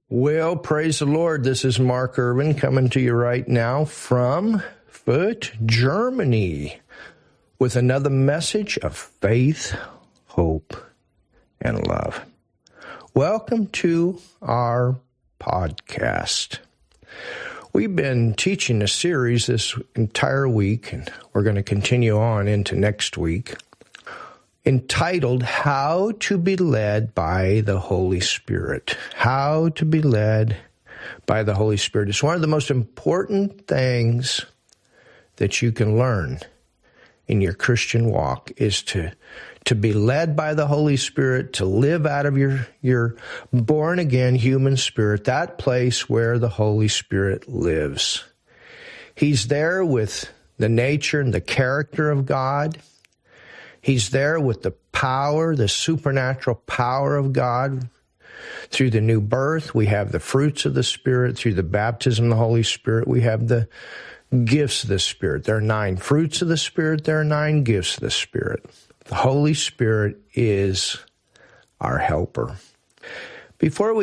Well, praise the Lord. This is Mark Irvin coming to you right now from Fürth, Germany, with another message of faith, hope, and love. Welcome to our podcast. We've been teaching a series this entire week, and we're going to continue on into next week, entitled How to Be Led by the Holy Spirit. How to be led by the Holy Spirit. It's one of the most important things that you can learn in your Christian walk is to be led by the Holy Spirit, to live out of your born-again human spirit, that place where the Holy Spirit lives. He's there with the nature and the character of God. He's there with the power, the supernatural power of God. Through the new birth, we have the fruits of the Spirit. Through the baptism of the Holy Spirit, we have the gifts of the Spirit. There are 9 fruits of the Spirit. There are 9 gifts of the Spirit. The Holy Spirit is our helper. Before we